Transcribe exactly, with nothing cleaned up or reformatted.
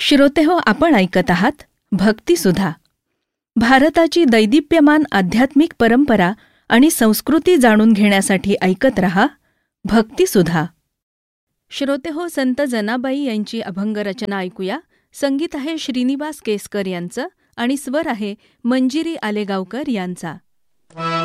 श्रोतेहो, आपण ऐकत आहात भक्तिसुधा. भारताची दैदिप्यमान आध्यात्मिक परंपरा आणि संस्कृती जाणून घेण्यासाठी ऐकत रहा भक्तिसुधा. श्रोतेहो, संत जनाबाई यांची अभंगरचना ऐकूया. संगीत आहे श्रीनिवास केसकर यांचं आणि स्वर आहे मंजिरी आलेगावकर यांचा.